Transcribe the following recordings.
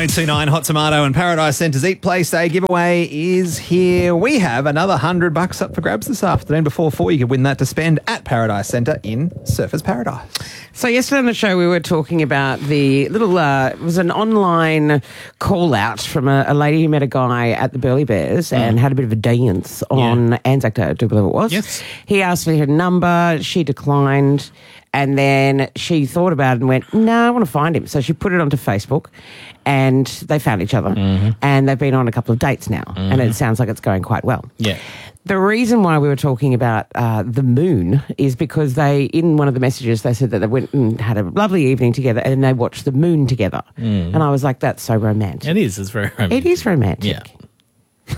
1029 Hot Tomato and Paradise Centre's Eat Place Day giveaway is here. We have another $100 up for grabs this afternoon. Before 4, you could win that to spend at Paradise Centre in Surfers Paradise. So yesterday on the show, we were talking about the little, it was an online call out from a lady who met a guy at the Burleigh Bears and had a bit of a dance on Anzac Day, I do believe it was. Yes. He asked for her number, she declined, and then she thought about it and went, no, I want to find him. So she put it onto Facebook and they found each other and they've been on a couple of dates now and it sounds like it's going quite well. Yeah. The reason why we were talking about the moon is because they, in one of the messages, they said that they went and had a lovely evening together and they watched the moon together. And I was like, that's so romantic. It is. It's very romantic. It is romantic. Yeah.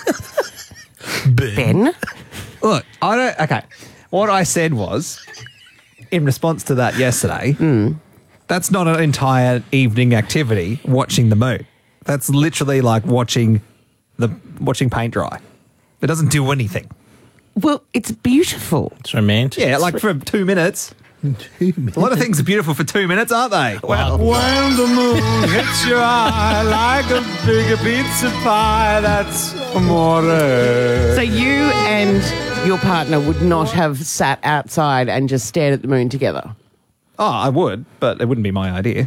Ben? Look, I don't... Okay. What I said was, in response to that yesterday, that's not an entire evening activity, watching the moon. That's literally like watching paint dry. It doesn't do anything. Well, it's beautiful. It's romantic. Yeah, like for 2 minutes. A lot of things are beautiful for 2 minutes, aren't they? Well, when the moon hits your eye like a big pizza pie, that's amore. So you and your partner would not have sat outside and just stared at the moon together? Oh, I would, but it wouldn't be my idea.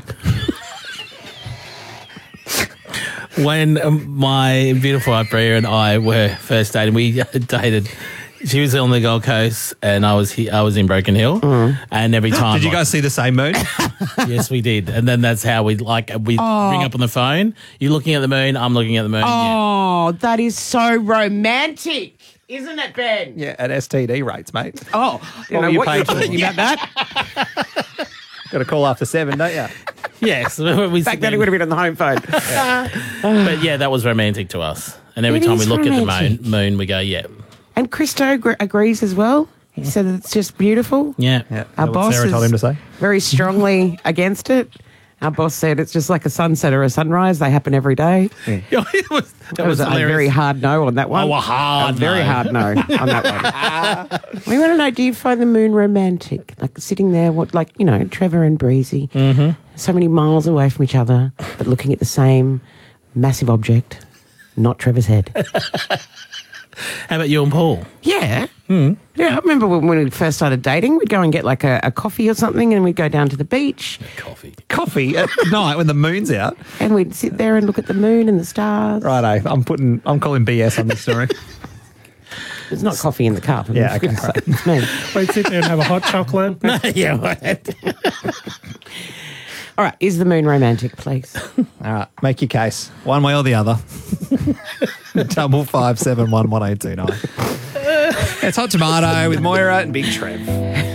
when my beautiful wife Bria and I were first dating, we dated. She was on the Gold Coast and I was in Broken Hill. And every time... Did you guys see the same moon? Yes, we did. And then that's how we ring up on the phone. You're looking at the moon, I'm looking at the moon. Oh, that is so romantic. Isn't it, Ben? Yeah, at STD rates, mate. Oh, you know you what you're paid for? talking about that? Got to call after 7, don't you? Yes. Back then it would have been on the home phone. But yeah, that was romantic to us. And every It time we is look at romantic. the moon, we go, yeah. And Christo agrees as well. He said that it's just beautiful. Yeah. Yeah. Our What boss Sarah told is him to say. very strongly against it. Our boss said it's just like a sunset or a sunrise. They happen every day. It was That was a very hard no on that one. Oh, a hard very no. hard no on that one. We want to know, do you find the moon romantic? Like sitting there, Trevor and Breezy, so many miles away from each other, but looking at the same massive object, not Trevor's head. How about you and Paul? Yeah. Yeah, I remember when we first started dating, we'd go and get like a coffee or something and we'd go down to the beach Coffee at night when the moon's out. and we'd sit there and look at the moon and the stars. Righto, I'm calling BS on this story. There's not coffee in the cup. Yeah, okay, right. It's me. We'd sit there and have a hot chocolate. Yeah, right. All right, is the moon romantic, please? All right, make your case. One way or the other. 557 11829. It's Hot Tomato with Moira and Big Trev.